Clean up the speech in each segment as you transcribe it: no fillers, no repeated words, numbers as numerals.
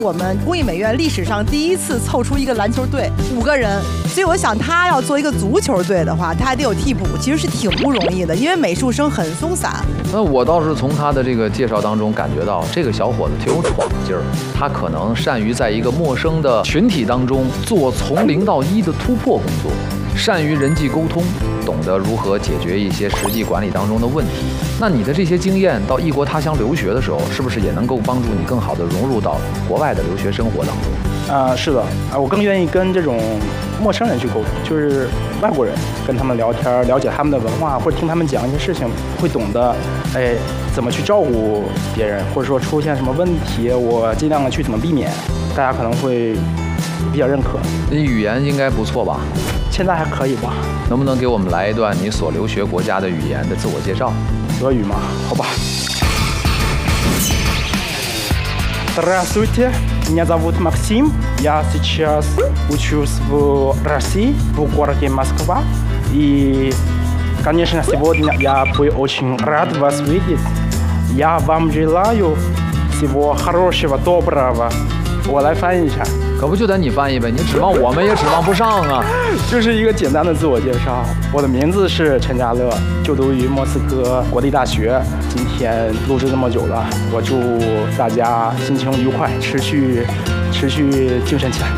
我们工艺美院历史上第一次凑出一个篮球队5个人，所以我想他要做一个足球队的话，他还得有替补，其实是挺不容易的，因为美术生很松散。 那我倒是从他的这个介绍当中感觉到，这个小伙子挺有闯劲儿，他可能善于在一个陌生的群体当中做从0到1的突破工作，善于人际沟通，懂得如何解决一些实际管理当中的问题。那你的这些经验到异国他乡留学的时候，是不是也能够帮助你更好的融入到国外的留学生活当中？ 是的，我更愿意跟这种陌生人去沟通，就是外国人跟他们聊天，了解他们的文化，或者听他们讲一些事情，会懂得，怎么去照顾别人，或者说出现什么问题，我尽量的去怎么避免，大家可能会比较认可。 你语言应该不错吧？ 现在还可以吧？ 能不能给我们来一段你所留学国家的语言的自我介绍？ 德语吗？好吧。Здравствуйте, меня зовут Максим. Я сейчас учусь в России, в городе Москва. И, конечно, сегодня я был очень рад вас видеть. Я вам желаю всего хорошего, доброго. 我来翻译一下。 可不就得你翻译呗？你指望我们也指望不上啊！ 就是一个简单的自我介绍。我的名字是陈家乐，就读于莫斯科国立大学。今天录制这么久了，我祝大家心情愉快，持续精神起来。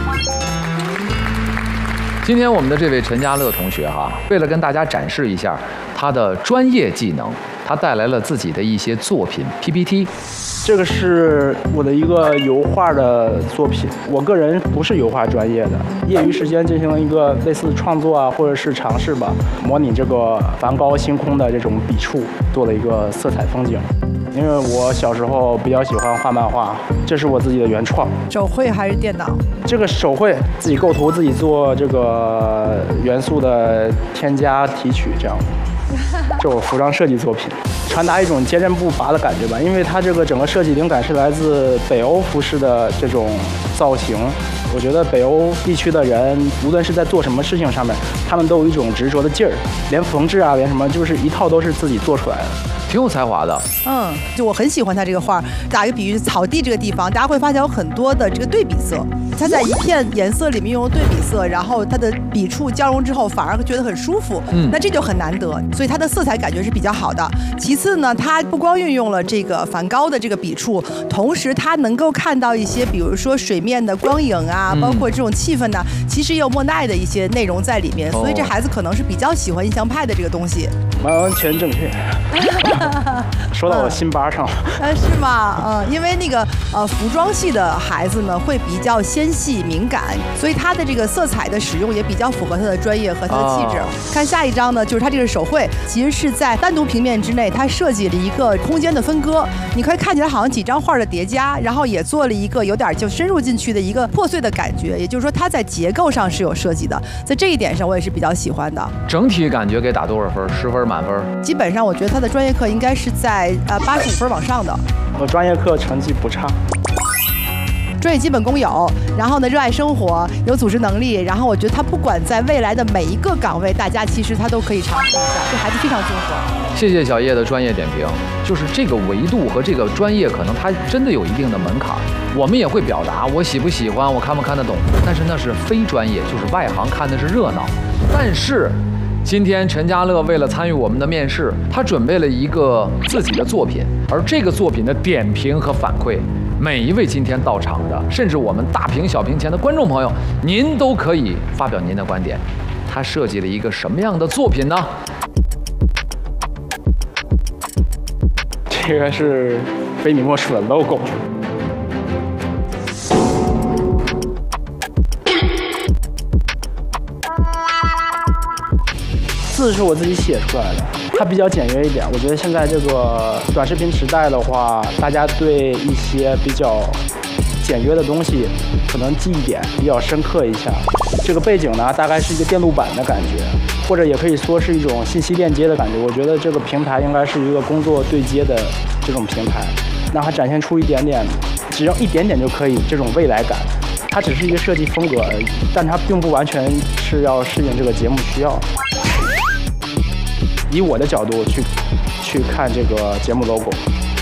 今天我们的这位陈家乐同学为了跟大家展示一下他的专业技能，他带来了自己的一些作品 PPT。 这个是我的一个油画的作品，我个人不是油画专业的，业余时间进行了一个类似创作啊，或者是尝试吧，模拟这个梵高星空的这种笔触，做了一个色彩风景。因为我小时候比较喜欢画漫画，这是我自己的原创。 手绘还是电脑？ 这个手绘，自己构图，自己做这个元素的添加提取，这样。这我服装设计作品，传达一种坚韧不拔的感觉吧。因为它这个整个设计灵感是来自北欧服饰的这种造型。我觉得北欧地区的人，无论是在做什么事情上面，他们都有一种执着的劲儿，连缝制啊，连什么，就是一套都是自己做出来的。 挺有才华的。 就我很喜欢他这个画。打一个比喻，草地这个地方，大家会发现有很多的这个对比色。它在一片颜色里面用对比色，然后它的笔触交融之后，反而会觉得很舒服。那这就很难得，所以它的色彩感觉是比较好的。其次呢，它不光运用了这个梵高的这个笔触，同时它能够看到一些，比如说水面的光影啊，包括这种气氛呢，其实也有莫奈的一些内容在里面。所以这孩子可能是比较喜欢印象派的这个东西。 完全正确。说到我心巴上了。 是吗？因为那个服装系的孩子呢，会比较纤细敏感，所以他的这个色彩的使用也比较符合他的专业和他的气质。看下一张呢，就是他这个手绘，其实是在单独平面之内，他设计了一个空间的分割，你可以看起来好像几张画的叠加，然后也做了一个有点就深入进去的一个破碎的感觉，也就是说他在结构上是有设计的，在这一点上我也是比较喜欢的。 整体感觉给打多少分？10分满分？ 基本上我觉得他的专业课应该是在85分往上的。 我专业课成绩不差。 专业基本功有，然后呢，热爱生活，有组织能力，然后我觉得他不管在未来的每一个岗位，大家其实他都可以尝试一下，这孩子非常综合。 谢谢小叶的专业点评，就是这个维度和这个专业，可能它真的有一定的门槛。我们也会表达我喜不喜欢，我看不看得懂，但是那是非专业，就是外行看的是热闹。但是今天陈家乐为了参与我们的面试，他准备了一个自己的作品，而这个作品的点评和反馈，每一位今天到场的，甚至我们大屏小屏前的观众朋友，您都可以发表您的观点。他设计了一个什么样的作品呢？ 这个是非你莫属的 logo。字是我自己写出来的，它比较简约一点。我觉得现在这个短视频时代的话，大家对一些比较简约的东西，可能记忆点比较深刻一下。这个背景呢，大概是一个电路板的感觉，或者也可以说是一种信息链接的感觉。我觉得这个平台应该是一个工作对接的这种平台，让它展现出一点点，只要一点点就可以这种未来感。它只是一个设计风格而已，但它并不完全是要适应这个节目需要。以我的角度去看这个节目 logo。